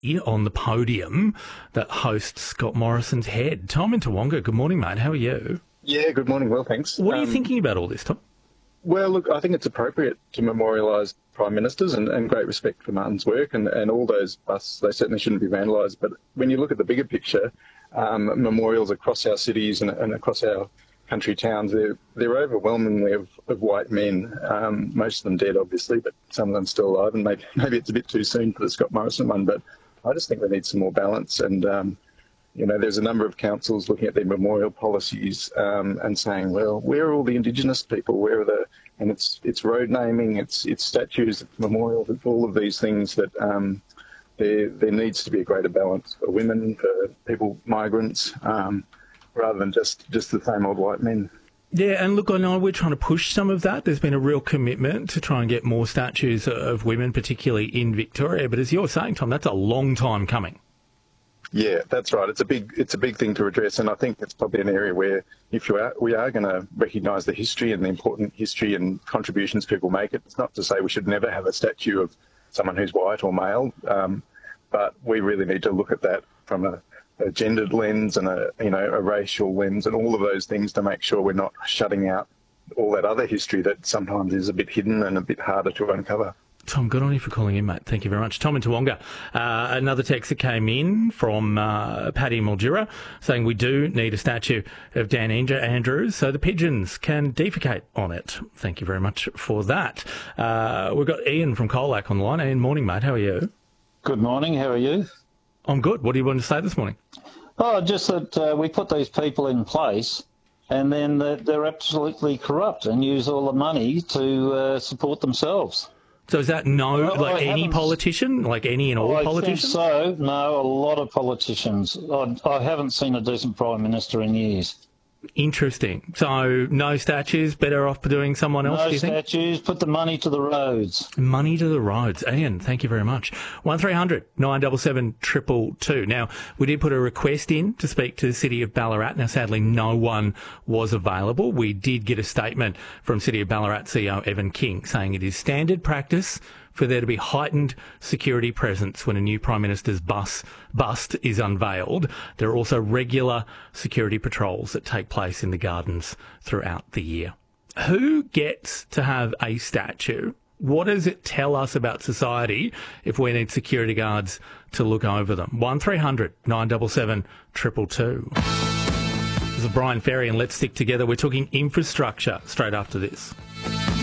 on the podium that hosts Scott Morrison's head. Tom in Toowoomba, good morning, mate. How are you? Yeah, good morning. Well, thanks. What are you thinking about all this, Tom? Well, look, I think it's appropriate to memorialise Prime Ministers and great respect for Martin's work and all those busts. They certainly shouldn't be vandalised. But when you look at the bigger picture, memorials across our cities and across our country towns, they're overwhelmingly of white men, most of them dead, obviously, but some of them still alive. And maybe it's a bit too soon for the Scott Morrison one, but I just think we need some more balance. And there's a number of councils looking at their memorial policies and saying, well, where are all the Indigenous people? Where are the... And it's road naming, it's statues, it's memorials, it's all of these things that there needs to be a greater balance for women, for people, migrants, rather than just the same old white men. Yeah, and look, I know we're trying to push some of that. There's been a real commitment to try and get more statues of women, particularly in Victoria. But as you're saying, Tom, that's a long time coming. Yeah, that's right. It's a big thing to address, and I think it's probably an area where we are going to recognise the history and the important history and contributions people make. It's not to say we should never have a statue of someone who's white or male, but we really need to look at that from a gendered lens and a racial lens and all of those things to make sure we're not shutting out all that other history that sometimes is a bit hidden and a bit harder to uncover. Tom, good on you for calling in, mate. Thank you very much. Tom in Toowoomba. Another text that came in from Paddy Mildura saying we do need a statue of Dan Andrews so the pigeons can defecate on it. Thank you very much for that. We've got Ian from Colac on the line. Ian, morning, mate. How are you? Good morning. How are you? I'm good. What do you want to say this morning? Oh, just that we put these people in place and then they're absolutely corrupt and use all the money to support themselves. So is that any politician, like any and all politicians? I think so. No, a lot of politicians. I haven't seen a decent Prime Minister in years. Interesting. So no statues, better off doing someone else, do you think? No statues, put the money to the roads. Money to the roads. Ian, thank you very much. 1300 977 222. Now, we did put a request in to speak to the City of Ballarat. Now, sadly, no one was available. We did get a statement from City of Ballarat CEO Evan King saying it is standard practice for there to be heightened security presence when a new Prime Minister's bust is unveiled. There are also regular security patrols that take place in the gardens throughout the year. Who gets to have a statue? What does it tell us about society if we need security guards to look over them? 1300 977 222. This is Brian Ferry and Let's Stick Together. We're talking infrastructure straight after this.